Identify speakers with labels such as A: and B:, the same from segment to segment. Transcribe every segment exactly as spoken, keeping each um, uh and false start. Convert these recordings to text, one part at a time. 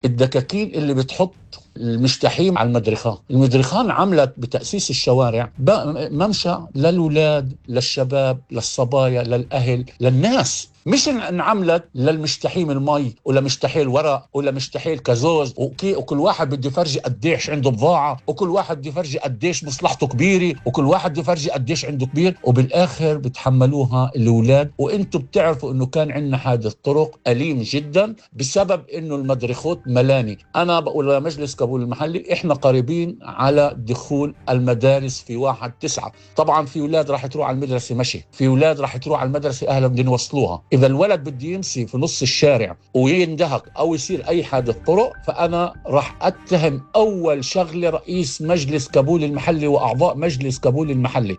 A: الدكاكين اللي بتحط المشتحيم على المدرخان. المدرخان عملت بتأسيس الشوارع ممشى للولاد، للشباب، للصبايا، للأهل، للناس، مش انعملت للمشتحيم المي ولا مشتحي الورق ولا مشتحي الكازوز، وكل واحد بده يفرجي قديش عنده بضاعة، وكل واحد بده يفرجي قديش مصلحته كبيرة، وكل واحد بده يفرجي قديش عنده كبير، وبالآخر بتحملوها الأولاد. وانتم بتعرفوا انه كان عندنا حادث طرق أليم جدا بسبب انه المدرخوت ملاني. انا بقول لمجلس كابول المحلي احنا قريبين على دخول المدارس في واحد تسعة. طبعا في أولاد راح تروح على المدرسة مشي، في أولاد راح تروح على المدرسة أهلا بدهم يوصلوها. إذا الولد بده يمشي في نص الشارع ويندهك أو يصير أي حادث طرق، فأنا راح أتهم أول شغلة رئيس مجلس كابول المحلي وأعضاء مجلس كابول المحلي.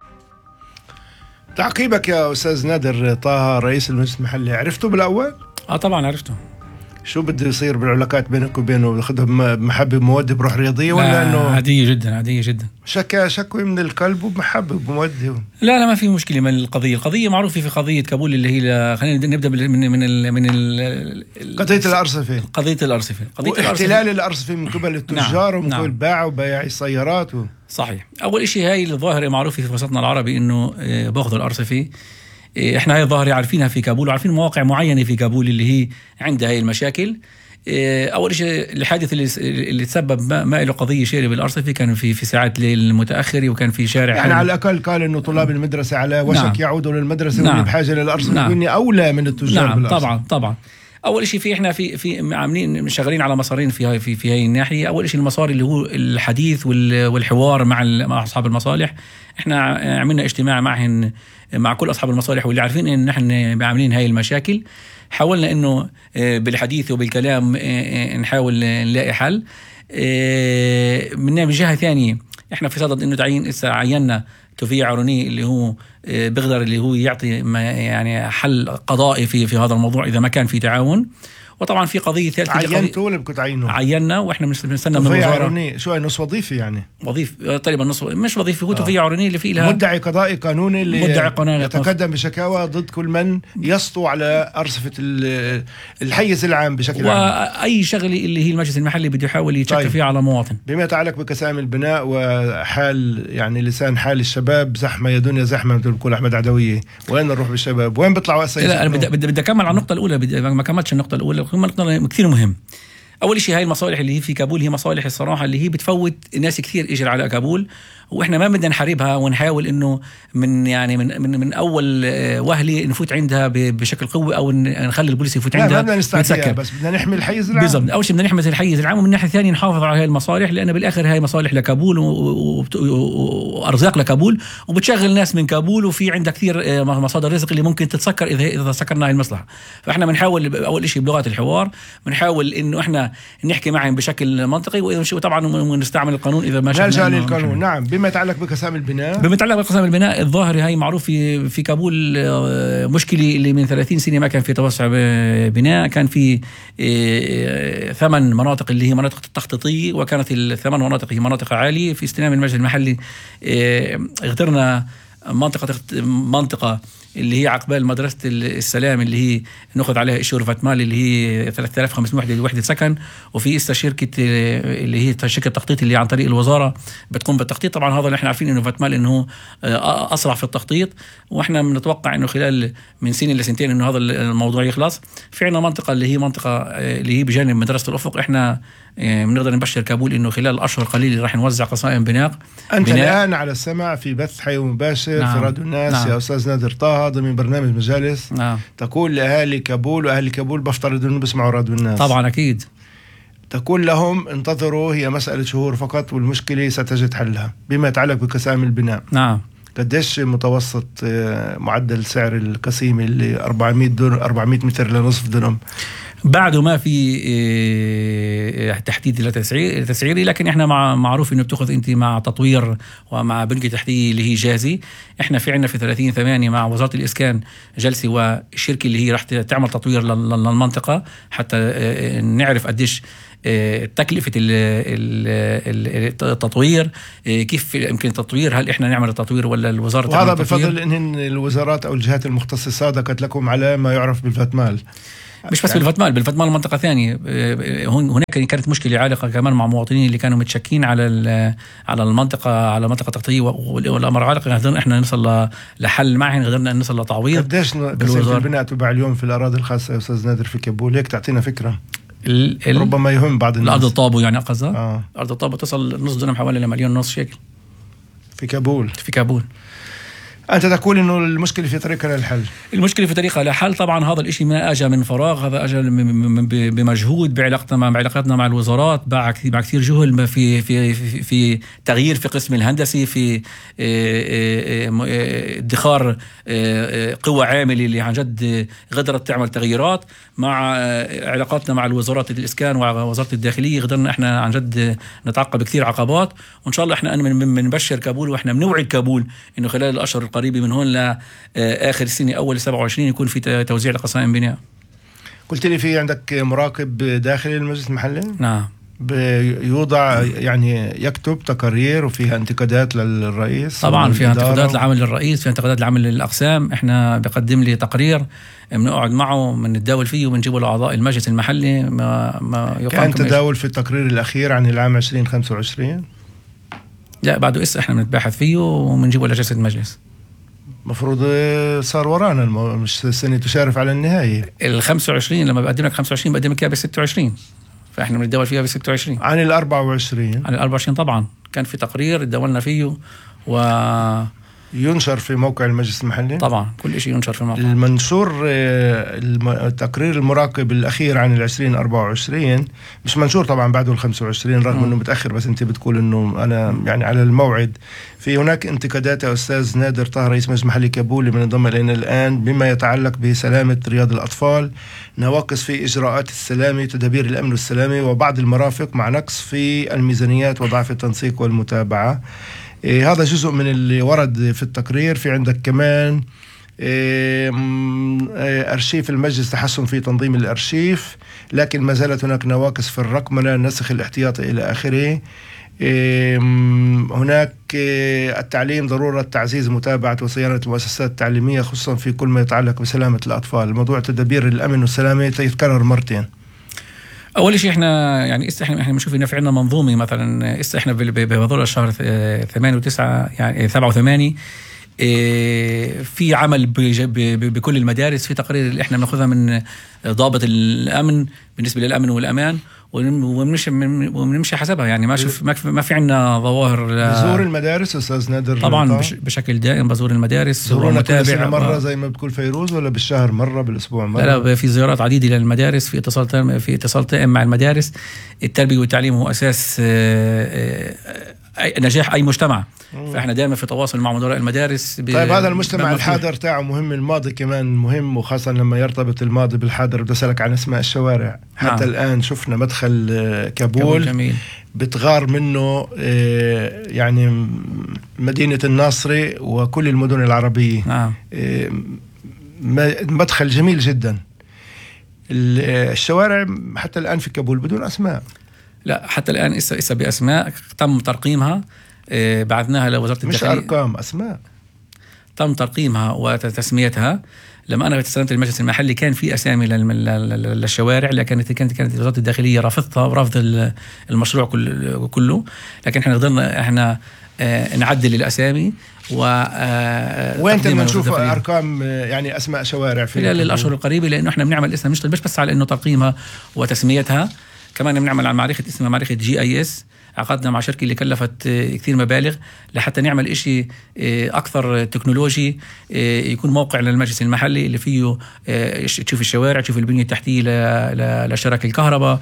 B: تعقيبك يا أستاذ نادر طه رئيس المجلس المحلي، عرفته بالأول؟
C: آه طبعا عرفته.
B: شو بده يصير بالعلاقات بينك وبينه؟ بياخذها بمحبة بمودة بروح رياضية ولا انه
C: عادية جدا؟ عادية جدا.
B: شكا شكوى من القلب وبمحبة وبمودة؟
C: لا لا ما في مشكلة من القضية. القضية معروفة في قضية كابول اللي هي، خلينا نبدأ من من ال من ال
B: قضية الأرصفة.
C: قضية الأرصفة.
B: قضية واحتلال الأرصفة من قبل التجار نعم. ومن قبل الباعة وبياعي السيارات و...
C: صحيح. أول إشي هاي الظاهرة معروفة في وسطنا العربي إنه باخذوا الأرصفة. احنا هاي الظاهرة عارفينها في كابول وعارفين مواقع معينة في كابول اللي هي عندها هاي المشاكل. أول شيء الحادث اللي اللي تسبب ما, ما له قضية شيرة بالأرصفة كان في في ساعات الليل المتأخرة وكان في شارع
B: يعني على الأقل قال إنه طلاب المدرسة على وشك نعم. يعودوا للمدرسة نعم. واللي بحاجة للأرصفة نعم. وإني أولى من التجار
C: نعم.
B: بالأرصفة.
C: طبعا طبعا. أول شيء في إحنا في في عاملين شغالين على مسارين في هاي في في هاي الناحية. أول شيء المسار اللي هو الحديث والحوار مع مع أصحاب المصالح. إحنا عملنا اجتماع معهن مع كل أصحاب المصالح واللي عارفين إن نحن عاملين هاي المشاكل. حاولنا إنه بالحديث وبالكلام نحاول نلاقي حل. من جهة ثانية إحنا في صدد إنه تعيين عيننا توفيق عروني اللي هو بيقدر اللي هو يعطي يعني حل قضائي في في هذا الموضوع إذا ما كان في تعاون. وطبعا في قضية ثالثة.
B: عينته ولا بدكم تعينوا؟
C: عينا واحنا بنستنى من الوزارة.
B: عروني شو نص وظيفي يعني؟
C: وظيف تقريبا نص مش وظيفي هو آه. توفيق عروني اللي فيه لها
B: مدعي قضائي قانوني اللي
C: مدعي قانوني
B: يتقدم بشكاوى ضد كل من يسطو على أرصفة الحيز العام بشكل عام.
C: وأي شغلة اللي هي المجلس المحلي بده يحاول يتشكل طيب. فيها على مواطن.
B: بما يتعلق بكسائم البناء وحال يعني لسان حال الشباب زحمة يا دنيا زحمة مثل بقول أحمد عدوية، وين نروح بالشباب؟ وين بيطلعوا أساسا؟
C: لا أنا بدي بدي بدي أكمل على النقطة الأولى. بدي ما كملتش النقطة الأولى. النقطة كثير مهم. أول شيء هاي المصالح اللي هي في كابول هي مصالح الصراحة اللي هي بتفوت ناس كثير إجر على كابول، وإحنا ما بدنا نحاربها ونحاول إنه من يعني من من, من أول وهلة نفوت عندها بشكل قوي أو نخلي البوليس يفوت عندها.
B: لا بدنا نستعجل بس بدنا نحمي الحيز العام.
C: بالضبط. أول شيء بدنا نحمي الحيز العام، ومن ناحية ثانية نحافظ على هاي المصالح لأن بالآخر هاي مصالح لكابول وأرزاق لكابول وبتشغل ناس من كابول، وفي عندها كثير مصادر رزق اللي ممكن تتسكر إذا إذا سكرنا هاي المصلحة. فإحنا بنحاول أول شيء بلغة الحوار بنحاول إنه إحنا نحكي معهم بشكل منطقي، وطبعا ونستعمل القانون إذا ما
B: نرجع للقانون. نعم. بما يتعلق بكسام البناء
C: بما يتعلق بكسام البناء الظاهري هاي معروف في في كابول مشكلة اللي من ثلاثين سنة ما كان في توسع بناء. كان في ثمان مناطق اللي هي مناطق التخطيطية، وكانت الثمان مناطق هي مناطق عالية. في استلام المجلس المحلي اخترنا منطقة منطقة اللي هي عقبال مدرسة السلام اللي هي نأخذ عليها إشور فاتمال اللي هي ثلاثة آلاف وخمسمائة وحدة وحدة سكن، وفي إستا شركة اللي هي شركة التخطيط اللي عن طريق الوزارة بتقوم بالتخطيط. طبعا هذا اللي احنا عارفين إنه فاتمال إنه أسرع في التخطيط، وإحنا بنتوقع إنه خلال من سنة لسنتين إنه هذا الموضوع يخلص. في عنا منطقة اللي هي منطقة اللي هي بجانب مدرسة الأفق. إحنا بنقدر نبشر كابول إنه خلال الأشهر قليلة راح نوزع قصائم بناء.
B: أنت بناء. الآن على السمع في بث حي مباشر نعم. في راديو الناس نعم. يا أستاذ نادر طه ضمن برنامج مجالس نعم. تقول لأهالي كابول وأهالي كابول بفترض أنهم بيسمعوا راديو الناس
C: طبعا أكيد.
B: تقول لهم انتظروا هي مسألة شهور فقط والمشكلة ستجد حلها. بما يتعلق بكسائم البناء نعم. قديش متوسط معدل سعر القسيم اللي أربعمائة دون أربعمائة متر لنصف دونم؟
C: بعده ما في تحديد لتسعيري، لكن احنا مع معروف انه بتاخذ انت مع تطوير ومع بنية تحتية اللي هي جاهزة. احنا في عنا في ثلاثين ثمانية مع وزارة الإسكان جلسة والشركة اللي هي راح تعمل تطوير للمنطقة حتى نعرف قديش تكلفة التطوير، كيف يمكن التطوير، هل إحنا نعمل التطوير ولا الوزارة
B: تعمل التطوير؟ وهذا بفضل إن الوزارات أو الجهات المختصة صادقت لكم على ما يعرف بالفاتمال.
C: مش بس بالفتمال، بالفتمال منطقة ثانية. هناك كانت مشكلة عالقة كمان مع مواطنين اللي كانوا متشكين على على المنطقة على منطقة تغطية، والأمر عالق. قدرنا إحنا نوصل لحل معهم، قدرنا نوصل لتعويض.
B: قديش كثافة البناء تباع اليوم في الأراضي الخاصة يا أستاذ نادر في كابول؟ هيك تعطينا فكرة. ال ربما يهم بعض الناس.
C: الأرض الطابو يعني قصدها؟
B: آه.
C: أرض الطابو تصل نص دونم حوالي لمليون ونص شيكل
B: في كابول.
C: في كابول.
B: أنت تقول إنه المشكلة في طريقها للحل.
C: المشكلة في طريقها للحل. طبعا هذا الإشي ما أجى من فراغ، هذا أجى بمجهود بعلاقتنا مع بعلاقتنا مع الوزارات، مع كثير جهل في في في, في تغيير في قسم الهندسي، في ادخار قوة عاملة اللي عن جد قدرت تعمل تغييرات، مع علاقاتنا مع الوزارات الإسكان ووزارة الداخلية. قدرنا إحنا عن جد نتعقب كثير عقبات، وإن شاء الله إحنا بنبشر كابول، وإحنا بنوعد كابول إنه خلال الأشهر قريبة من هون لآخر السنة أول سبعة وعشرين يكون في توزيع لقصائم بناء.
B: قلت لي في عندك مراقب داخلي المجلس المحلي؟
C: نعم.
B: بيوضع يعني يكتب تقارير وفيها انتقادات للرئيس.
C: طبعا فيها انتقادات لعمل الرئيس، فيها انتقادات لعمل الأقسام. احنا بقدم لي تقرير، بنقعد معه، بنتداول فيه وبنجيبه لأعضاء المجلس المحلي. ما ما يقام
B: كان تداول في التقرير الأخير عن العام عشرين خمسة وعشرين؟
C: لا بعده إسا احنا بنتباحث فيه وبنجيبه لجلسة المجلس.
B: مفروض صار ورانا المو... مش السنة تشارف على النهاية.
C: ال خمسة وعشرين لما بقدم لك خمسة وعشرين بقدم لك اياها ب ستة وعشرين، فاحنا بنتداول فيها ب ستة وعشرين.
B: عن ال أربعة وعشرين؟
C: عن ال أربعة وعشرين طبعا كان في تقرير تداولنا فيه و
B: ينشر في موقع المجلس المحلي.
C: طبعا كل شيء ينشر في الموقع.
B: المنشور التقرير المراقب الأخير عن العشرين أربعة وعشرين مش منشور طبعا بعده الخمسة وعشرين رغم م. أنه متأخر، بس أنت بتقول أنه أنا يعني على الموعد. في هناك انتقادات يا أستاذ نادر طه رئيس مجلس محلي كابول من انضم إلينا الآن بما يتعلق بسلامة رياض الأطفال، نواقص في إجراءات السلامة، تدابير الأمن والسلامة وبعض المرافق، مع نقص في الميزانيات وضعف التنسيق والمتابعة. إيه هذا جزء من اللي ورد في التقرير. في عندك كمان إيه أرشيف المجلس، تحسن في تنظيم الأرشيف لكن ما زالت هناك نواقص في الرقمنة، النسخ الاحتياطي إلى آخره. إيه هناك إيه التعليم، ضرورة تعزيز متابعة وصيانة المؤسسات التعليمية خصوصا في كل ما يتعلق بسلامة الأطفال. موضوع تدابير الأمن والسلامة يتكرر مرتين.
C: اول شيء احنا يعني است احنا احنا بنشوف انه في عندنا منظومه، مثلا است احنا بهذول الشهر ثمانية وتسعة يعني سبعة وثمانية في عمل بكل المدارس، في تقارير اللي احنا بناخذها من ضابط الامن بالنسبه للامن والامان وبنمشي وبنمشي حسبها. يعني ما شوف ما في عندنا ظواهر.
B: بزور المدارس استاذ نادر؟
C: طبعا بشكل دائم بزور المدارس
B: ومتابع مره زي ما بتقول فيروز، ولا بالشهر مره، بالاسبوع مره؟
C: لا لا في زيارات عديده للمدارس، في اتصال تام في اتصال دائم مع المدارس. التربيه والتعليم هو اساس نجاح اي مجتمع، فاحنا دائما في تواصل مع مدراء المدارس.
B: طيب هذا المجتمع الحاضر تاعه مهم، الماضي كمان مهم، وخاصة لما يرتبط الماضي بالحاضر. بدي أسألك عن اسماء الشوارع. حتى نعم. الآن شفنا مدخل كابول جميل. بتغار منه يعني مدينة الناصري وكل المدن العربية.
C: نعم.
B: مدخل جميل جدا. الشوارع حتى الآن في كابول بدون أسماء.
C: لا حتى الآن إسا إسا بأسماء تم ترقيمها. إيه بعثناها لوزارة الداخلية.
B: مش أرقام، أسماء
C: تم ترقيمها وتسميتها. لما أنا استلمت المجلس المحلي كان في أسامي للشوارع، لكن كانت كانت وزارة الداخلية رافضتها ورفض المشروع كله، لكن إحنا قدرنا إحنا آه نعدل الأسامي. و
B: وين تم نشوف أرقام يعني أسماء شوارع في
C: خلال الأشهر القريبة، لأنه إحنا بنعمل اسم مش مش بس على إنه ترقيمها وتسميتها، كمان بنعمل على معرفة اسمها معرفة جي اي اس. عقدنا مع شركة اللي كلفت كثير مبالغ لحتى نعمل إشي أكثر تكنولوجي، يكون موقع للمجلس المحلي اللي فيه تشوف الشوارع، تشوف البنية التحتية لشركة الكهرباء،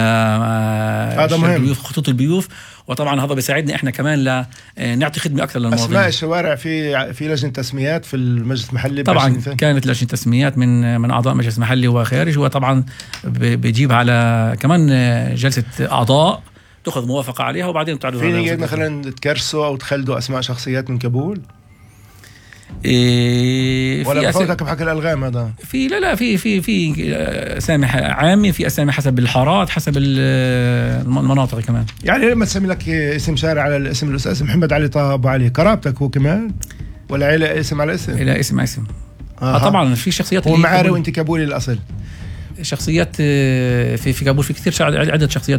C: لبيوت خطوط البيوف. وطبعا هذا بيساعدنا احنا كمان لنعطي خدمه اكثر للمواطنين.
B: اسماء الشوارع في في لجنه تسميات في المجلس المحلي
C: طبعا كانت لجنه تسميات من من اعضاء مجلس محلي وخارج، وطبعا بيجيب على كمان جلسه اعضاء تاخذ موافقه عليها وبعدين تعرضها.
B: في مثلا تكرسوا او تخلدوا اسماء شخصيات من كابول؟
C: إيه
B: ولا بفوتك بحكي الالغام هذا؟
C: في لا لا في في في اسامي عامه، في اسامي حسب الحارات، حسب المناطق كمان. يعني
B: لما تسمي لك اسم شارع على الاسم الاستاذ محمد علي طه ابو علي، قرابتك هو كمان ولا عيله اسم على اسم؟
C: لا اسم اسم. آه طبعا في شخصيات
B: هو معاري وانت كابولي الاصل.
C: شخصيات في في كابول، في كثير عدة شخصيات